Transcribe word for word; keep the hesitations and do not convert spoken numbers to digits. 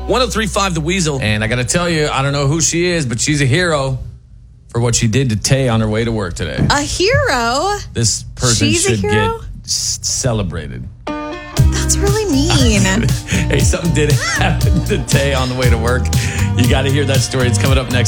one oh three point five The Weasel. And I got to tell you, I don't know who she is, but she's a hero for what she did to Tay on her way to work today. A hero? This person She's a should hero? get s- celebrated. That's really mean. Hey, something did happen to Tay on the way to work. You got to hear that story. It's coming up next.